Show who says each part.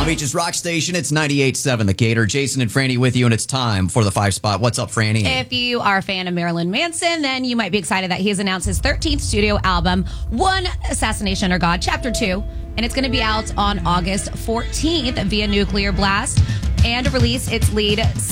Speaker 1: Long Beach's Rock Station. It's 98.7 The Gator. Jason and Franny with you, and it's time for the 5 spot. What's up, Franny?
Speaker 2: If you are a fan of Marilyn Manson, then you might be excited that he has announced his 13th studio album, One Assassination or God, Chapter 2. And it's going to be out on August 14th via Nuclear Blast and release its lead